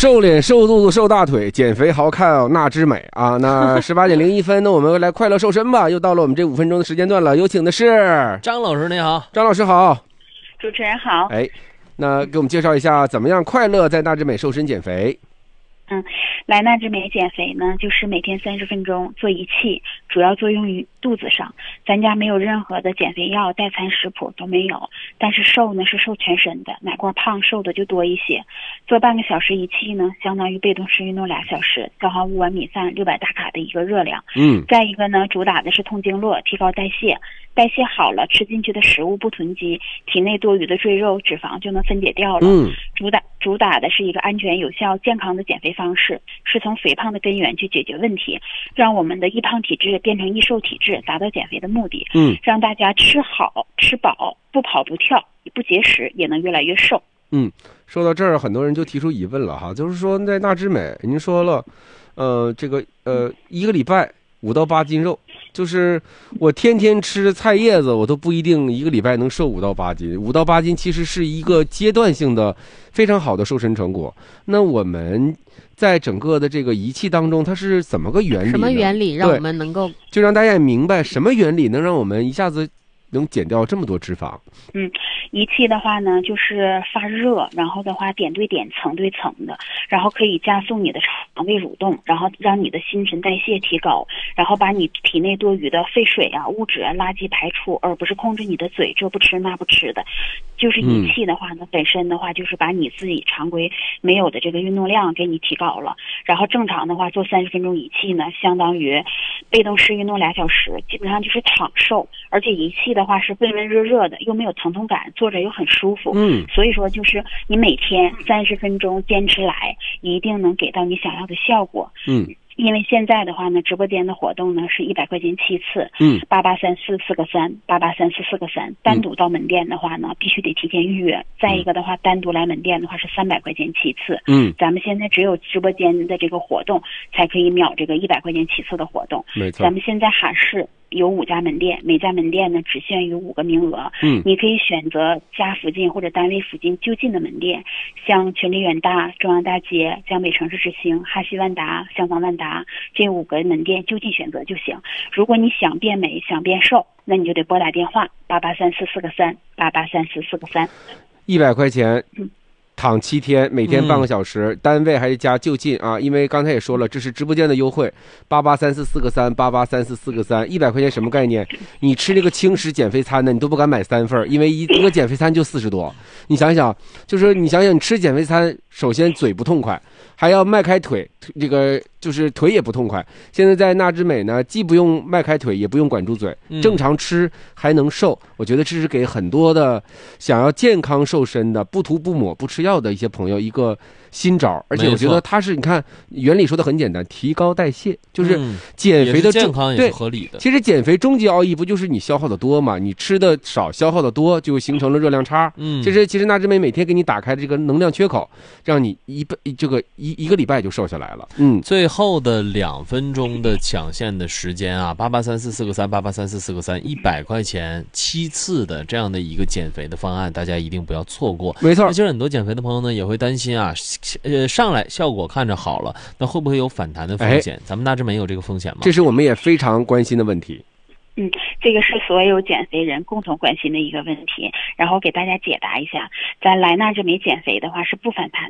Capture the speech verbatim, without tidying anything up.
瘦脸、瘦肚子、瘦大腿，减肥好看哦，那之美啊！那十八点零一分，那我们来快乐瘦身吧。又到了我们这五分钟的时间段了，有请的是张老师，你好。 张老师好， 主持人好。 哎，那给我们介绍一下怎么样快乐在那之美瘦身减肥。 嗯，来那之美减肥呢，就是每天三十分钟做一气，主要作用于肚子上。咱家没有任何的减肥药、代餐食谱都没有，但是瘦呢是瘦全身的，哪块胖瘦的就多一些。做半个小时一气呢，相当于被动式运动俩小时，消耗五碗米饭、六百大卡的一个热量。 嗯， 再一个呢，主打的是通经络，提高代谢。代谢好了，吃进去的食物不囤积，体内多余的赘肉、脂肪就能分解掉了。 嗯， 主打主打的是一个安全、有效、健康的减肥方式，是从肥胖的根源去解决问题，让我们的易胖体质变成易瘦体质，达到减肥的目的。 嗯， 让大家吃好、吃饱，不跑不跳，不节食，也能越来越瘦。 嗯，说到这儿，很多人就提出疑问了哈，就是说在那之美，您说了，呃，这个呃，一个礼拜五到八斤肉。就是我天天吃菜叶子，我都不一定一个礼拜能瘦五到八斤。五到八斤其实是一个阶段性的非常好的瘦身成果。那我们在整个的这个仪器当中，它是怎么个原理呢？ 什么原理让我们能够就让大家也明白什么原理能让我们一下子能减掉这么多脂肪？ 嗯，仪器的话呢，就是发热，然后的话点对点、层对层的，然后可以加速你的肠胃蠕动，然后让你的新陈代谢提高，然后把你体内多余的废水啊、物质啊、垃圾排出，而不是控制你的嘴这不吃那不吃的。就是仪器的话呢，嗯、本身的话就是把你自己常规没有的这个运动量给你提高了，然后正常的话做三十分钟仪器呢，相当于被动式运动俩小时，基本上就是躺瘦，而且仪器的话是温温热热的，又没有疼痛感，坐着又很舒服。 嗯， 所以说就是你每天三十分钟坚持来，一定能给到你想要的效果。 嗯。 因为现在的话呢，直播间的活动呢是一百块钱七次， 嗯， 八八三四四个三，八八三四四个三。单独到门店的话呢，必须得提前预约。嗯、再一个的话，单独来门店的话是三百块钱七次。 嗯， 咱们现在只有直播间的这个活动才可以秒这个一百块钱七次的活动。 没错， 咱们现在还是有五家门店，每家门店呢只限于五个名额。 嗯， 你可以选择家附近或者单位附近就近的门店，像群力远大、中央大街、江北城市之星、哈西万达、香坊万达这五个门店就近选择就行。如果你想变美、想变瘦，那你就得拨打电话八八三四四个三，八八三四四个三， 一百块钱。 嗯。 躺七天，每天半个小时，嗯、单位还是加就近啊？因为刚才也说了，这是直播间的优惠，八八三四四个三，八八三四四个三，一百块钱什么概念？你吃这个轻食减肥餐呢，你都不敢买三份，因为一一个减肥餐就四十多。你想想，就是你想想，你吃减肥餐，首先嘴不痛快，还要迈开腿，这个就是腿也不痛快。现在在那之美呢，既不用迈开腿，也不用管住嘴，正常吃还能瘦。我觉得这是给很多的想要健康瘦身的、不涂不抹、不吃药的一些朋友一个新招。而且我觉得它是，你看原理说的很简单，提高代谢，就是减肥的、 嗯、健康也是合理的。 其实减肥终极奥义不就是你消耗的多嘛？你吃的少，消耗的多，就形成了热量差。 嗯， 其实其实那之美每天给你打开这个能量缺口，让你一这个一一个礼拜就瘦下来了。嗯， 最后的两分钟的抢线的时间啊，八八三四四个三，八八三四四个三，一百块钱七次的这样的一个减肥的方案，大家一定不要错过。 没错， 其实很多减肥的朋友呢也会担心啊，呃，上来效果看着好了，那会不会有反弹的风险？哎、咱们那之美有这个风险吗？ 这是我们也非常关心的问题。 嗯，这个是所有减肥人共同关心的一个问题，然后给大家解答一下。咱来那之美减肥的话是不反弹